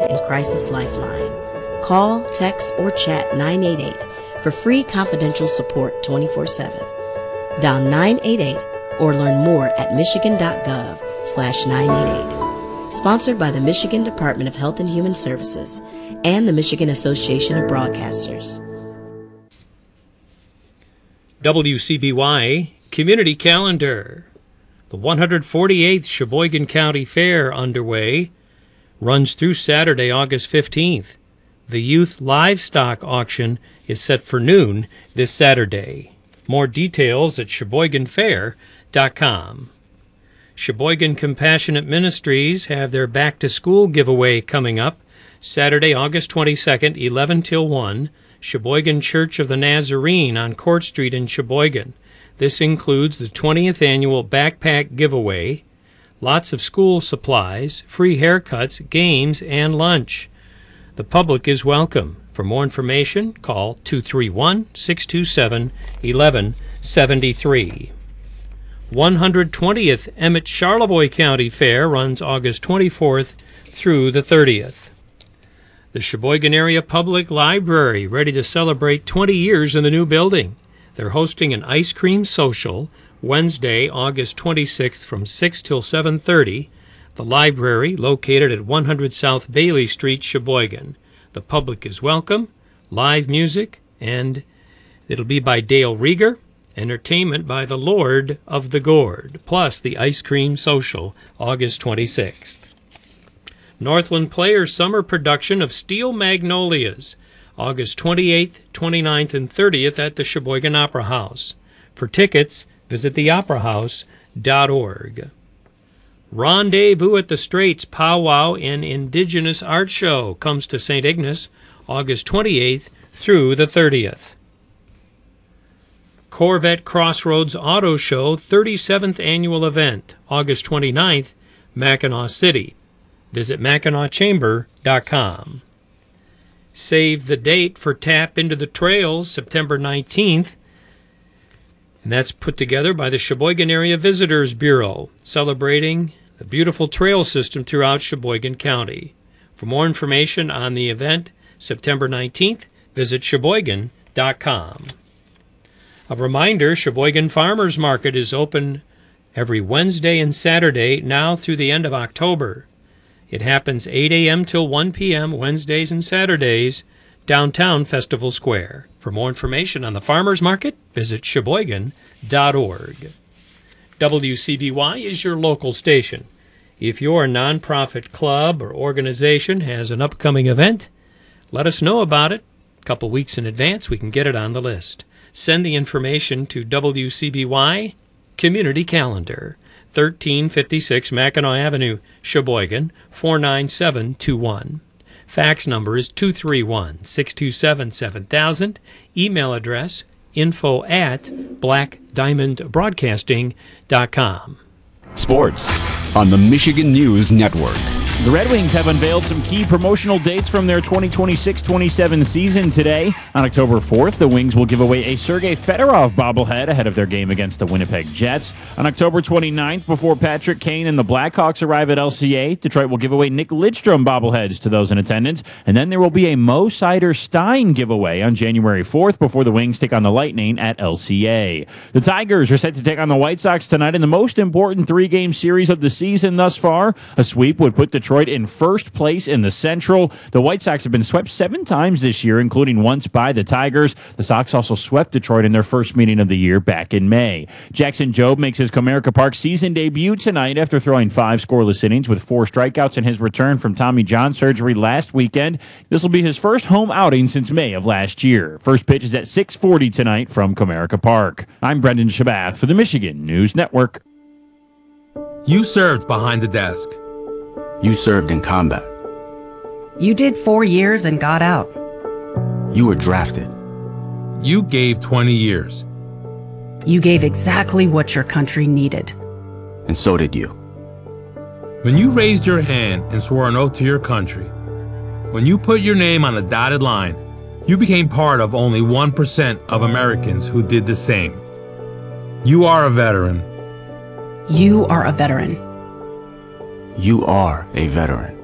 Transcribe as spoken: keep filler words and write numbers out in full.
and Crisis Lifeline. Call, text, or chat nine eight eight for free confidential support twenty-four seven. Dial nine eight eight or learn more at michigan.gov slash 988. Sponsored by the Michigan Department of Health and Human Services and the Michigan Association of Broadcasters. W C B Y Community Calendar. The one hundred forty-eighth Sheboygan County Fair underway runs through Saturday, August fifteenth. The Youth Livestock Auction is set for noon this Saturday. More details at sheboygan fair dot com. Sheboygan Compassionate Ministries have their back-to-school giveaway coming up Saturday, August twenty-second, eleven till one, Sheboygan Church of the Nazarene on Court Street in Sheboygan. This includes the twentieth annual backpack giveaway, lots of school supplies, free haircuts, games, and lunch. The public is welcome. For more information, call two three one, six two seven, one one seven three. one hundred twentieth Emmett Charlevoix County Fair runs August twenty-fourth through the thirtieth. The Sheboygan Area Public Library ready to celebrate twenty years in the new building. They're hosting an ice cream social Wednesday, August twenty-sixth from six till seven thirty. The library, located at one hundred South Bailey Street, Sheboygan. The public is welcome, live music, and it'll be by Dale Rieger, entertainment by the Lord of the Gourd, plus the ice cream social, August twenty-sixth. Northland Players summer production of Steel Magnolias, August twenty-eighth, twenty-ninth, and thirtieth at the Sheboygan Opera House. For tickets, visit the opera house dot org. Rendezvous at the Straits Powwow and Indigenous Art Show comes to Saint Ignace August twenty-eighth through the thirtieth. Corvette Crossroads Auto Show thirty-seventh Annual Event, August twenty-ninth, Mackinac City. Visit mackinac chamber dot com. Save the date for Tap Into the Trails, September nineteenth. And that's put together by the Sheboygan Area Visitors Bureau, celebrating the beautiful trail system throughout Sheboygan County. For more information on the event, September nineteenth, visit sheboygan dot com. A reminder, Sheboygan Farmers Market is open every Wednesday and Saturday now through the end of October. It happens eight a.m. till one p.m. Wednesdays and Saturdays, downtown Festival Square. For more information on the Farmers Market, visit sheboygan dot org. W C B Y is your local station. If your nonprofit club or organization has an upcoming event, let us know about it. A couple weeks in advance, we can get it on the list. Send the information to W C B Y Community Calendar, thirteen fifty-six Mackinac Avenue, Sheboygan, four nine seven two one. Fax number is two three one, six two seven, seven thousand. Email address info at black diamond broadcasting dot com. Sports on the Michigan News Network. The Red Wings have unveiled some key promotional dates from their twenty twenty-six twenty-seven season today. On October fourth, the Wings will give away a Sergei Fedorov bobblehead ahead of their game against the Winnipeg Jets. On October twenty-ninth, before Patrick Kane and the Blackhawks arrive at L C A, Detroit will give away Nick Lidstrom bobbleheads to those in attendance. And then there will be a Mo Sider Stein giveaway on January fourth before the Wings take on the Lightning at L C A. The Tigers are set to take on the White Sox tonight in the most important three-game series of the season thus far. A sweep would put Detroit in first place in the Central. The White Sox have been swept seven times this year, including once by the Tigers. The Sox also swept Detroit in their first meeting of the year back in May. Jackson Jobe makes his Comerica Park season debut tonight after throwing five scoreless innings with four strikeouts in his return from Tommy John surgery last weekend. This will be his first home outing since May of last year. First pitch is at six forty tonight from Comerica Park. I'm Brendan Shabath for the Michigan News Network. You served behind the desk. You served in combat. You did four years and got out. You were drafted. You gave twenty years. You gave exactly what your country needed. And so did you. When you raised your hand and swore an oath to your country, when you put your name on a dotted line, you became part of only one percent of Americans who did the same. You are a veteran. You are a veteran. You are a veteran.